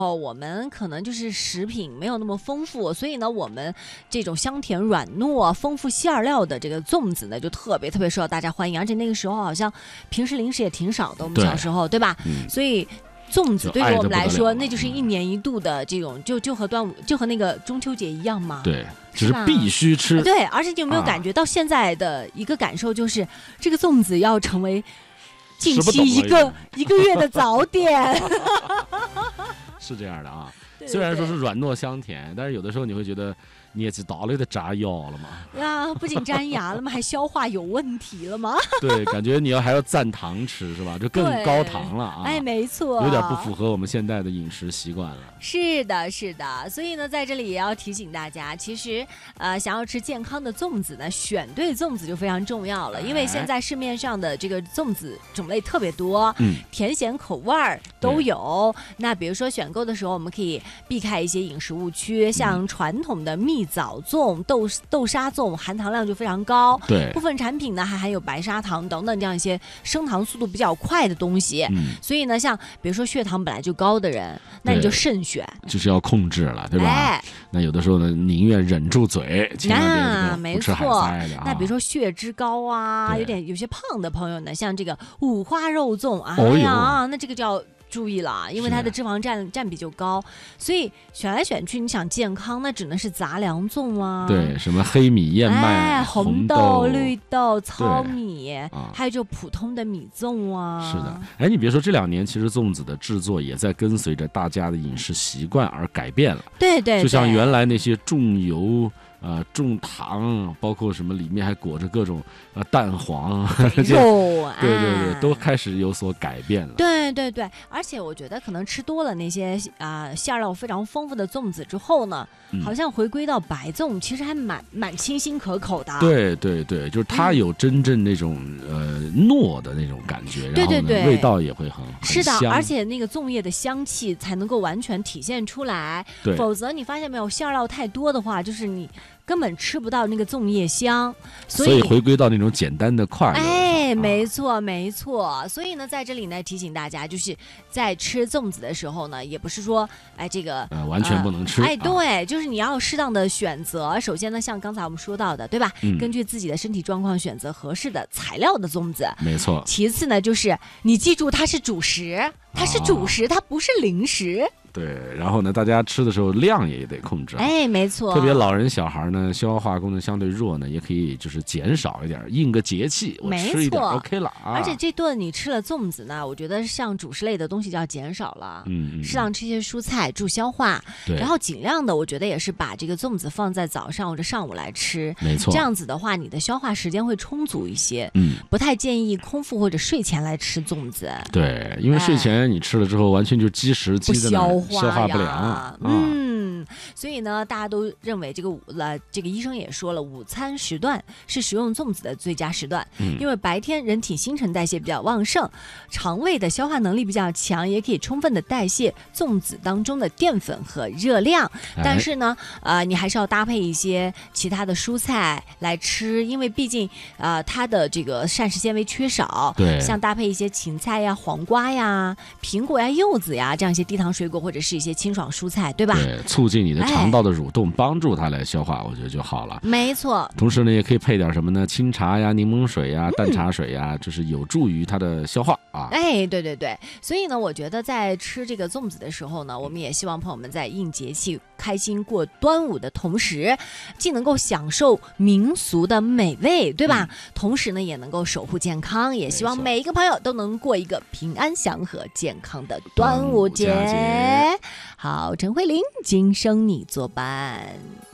我们可能就是食品没有那么丰富，所以呢，我们这种香甜软糯、丰富馅料的这个粽子呢，就特别受到大家欢迎。而且那个时候好像平时零食也挺少的，我们小时候，对吧？所以粽子对于我们来说，那就是1年1度的这种，就和端午，就和那个中秋节一样嘛。 对，就是必须吃。 对，而且你有没有感觉到现在的一个感受，就是这个粽子要成为近期一个月的早点。 是这样的啊，虽然说是软糯香甜，但是有的时候你会觉得你也知道了，有点炸腰了嘛。 呀，不仅粘牙了嘛，还消化有问题了吗？ 对，感觉你还要蘸糖吃是吧？就更高糖了啊。 哎，没错， 有点不符合我们现在的饮食习惯了。 是的，是的。所以呢，在这里也要提醒大家，其实想要吃健康的粽子呢，选对粽子就非常重要了。因为现在市面上的这个粽子种类特别多，甜咸口味都有。那比如说选购的时候，我们可以避开一些饮食误区，像传统的蜜枣粽、豆沙粽，含糖量就非常高。 对， 部分产品呢还含有白砂糖等等这样一些升糖速度比较快的东西。所以呢，像比如说血糖本来就高的人，那你就慎选， 就是要控制了，对吧？那有的时候呢，宁愿忍住嘴，千万别不吃海塞的啊。 那比如说血脂高啊，有些胖的朋友呢，像这个五花肉粽，那这个就要注意了，因为它的脂肪占比就高，所以选来选去，你想健康，那只能是杂粮粽啊。 对，什么黑米、燕麦、 红豆、绿豆、糙米，还有就普通的米粽啊。 是的，哎，你别说，这2年其实粽子的制作也在跟随着大家的饮食习惯而改变了。 对， 就像原来那些重油。重糖，包括什么里面还裹着各种蛋黄肉， 对，都开始有所改变了。 对，而且我觉得可能吃多了那些馅料非常丰富的粽子之后呢，好像回归到白粽，其实还蛮清新可口的。 对，就是它有真正那种糯的那种感觉，然后呢味道也会很是的， 香， 而且那个粽叶的香气才能够完全体现出来。否则你发现没有，馅料太多的话，就是你根本吃不到那个粽叶香，所以回归到那种简单的快乐。 哎，没错。所以呢，在这里呢提醒大家，就是在吃粽子的时候呢，也不是说这个完全不能吃。 对，就是你要适当的选择。首先呢，像刚才我们说到的，对吧？根据自己的身体状况选择合适的材料的粽子。 没错。 其次呢，就是你记住它是主食，它不是零食。 对，然后呢，大家吃的时候量也得控制。 哎，没错。 特别老人小孩呢，消化功能相对弱呢，也可以就是减少一点，应个节气，我吃一点 OK 了啊。 而且这顿你吃了粽子呢，我觉得像主食类的东西就要减少了，适当吃一些蔬菜助消化。 对， 然后尽量的，我觉得也是把这个粽子放在早上或者上午来吃。 没错。 这样子的话，你的消化时间会充足一些。不太建议空腹或者睡前来吃粽子。 对，因为睡前你吃了之后，完全就积食积在那儿，消化不良。 所以呢，大家都认为这个医生也说了，午餐时段是食用粽子的最佳时段，因为白天人体新陈代谢比较旺盛，肠胃的消化能力比较强，也可以充分的代谢粽子当中的淀粉和热量。但是呢，你还是要搭配一些其他的蔬菜来吃，因为毕竟它的这个膳食纤维缺少。 对， 像搭配一些芹菜呀、黄瓜呀、苹果呀、柚子呀这样一些低糖水果，或者是一些清爽蔬菜，对吧？ 对，促进你的肠道的蠕动，帮助它来消化，我觉得就好了。 没错。 同时呢，也可以配点什么呢？清茶呀、柠檬水呀、淡茶水呀，就是有助于它的消化啊。 哎，对。所以呢，我觉得在吃这个粽子的时候呢，我们也希望朋友们在应节气开心过端午的同时，既能够享受民俗的美味，对吧？同时呢，也能够守护健康，也希望每一个朋友都能过一个平安祥和、健康的端午节。好，陈慧琳，今生你作伴。